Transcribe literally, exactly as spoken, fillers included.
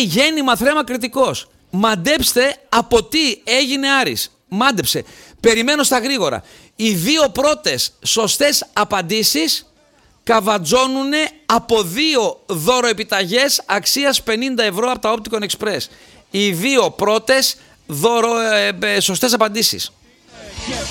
γέννημα θρέμα κριτικός. Μαντέψτε από τι έγινε Άρης. Μάντεψε. Περιμένω στα γρήγορα. Οι δύο πρώτες σωστές απαντήσεις καβατζώνουνε από δύο δώροεπιταγές αξίας πενήντα ευρώ από τα Opticon Express. Οι δύο πρώτες δώρο, ε, ε, σωστές απαντήσεις.